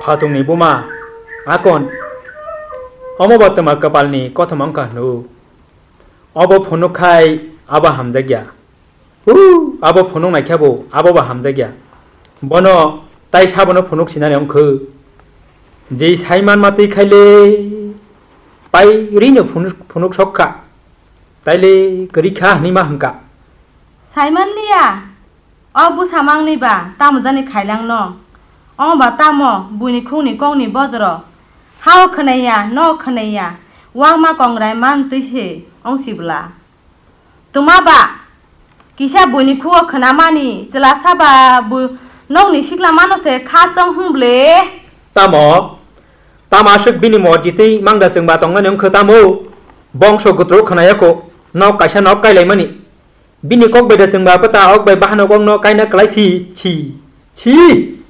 파동니 부마 아건 어머버트마 까발니 꺼터망까누 어버 포노카이 아바 함자기야 우 아버 포녹 나캬보 아버바 함자기야 버너 따이 사버너 포녹 시나령 그 제 사이만 마트이 칼레 빠이 리너 포녹 석카 따이레 그리카 니마 함까 사이만리야 어부 사망니바 따무자니 칼랑노 어바 따모 부니 쿵니 꽁니 버저러 하오 크네야 너 크네야 왕마 꽁라이만 뜨시 엉시블라 तुमाबा किसा बुनी खुआ खनामानी चला साबा बु नौनी सिखला मानो से खाचंग हुंबले तामो तामाशक बिनि मर्जिति मांगा जोंबा तंगन नों खोतामो बंश गुत्रु खनायाको नौ कायसा नौ कायलायमानि बिनि कक बेदा जोंबा पता अक बाय बाहानो गंनो कायना क्लाइसि छी छी